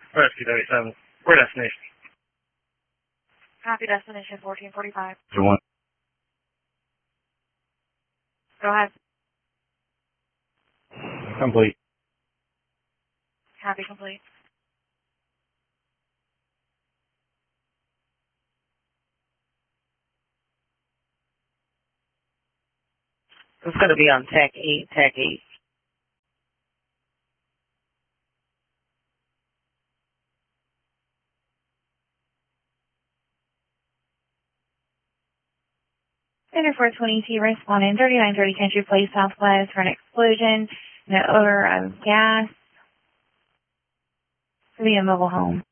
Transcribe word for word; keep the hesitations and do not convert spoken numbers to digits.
Rescue thirty-seven. Where destination? Copy destination fourteen forty-five. To one. Go ahead. Complete. Copy complete. It's going to be on Tech eight, Tech eight. Center four twenty T responding thirty-nine thirty Country Place Southwest for an explosion, no odor of gas. To be a mobile home.